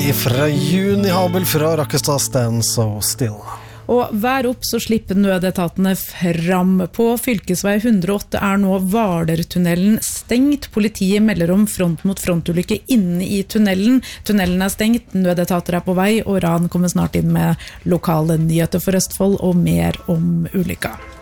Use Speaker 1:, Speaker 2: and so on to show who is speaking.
Speaker 1: Fra Junihabel fra Rakkestad, Stand So Still.
Speaker 2: Og vær opp, så slipper nødetatene fram. På fylkesvei 108 nå Hvaler-tunnelen stengt. Politiet melder om front mot frontulykke inne i tunnelen. Tunnelen stengt, nødetater på vei, og Ran kommer snart inn med lokale nyheter for Østfold og mer om ulykka.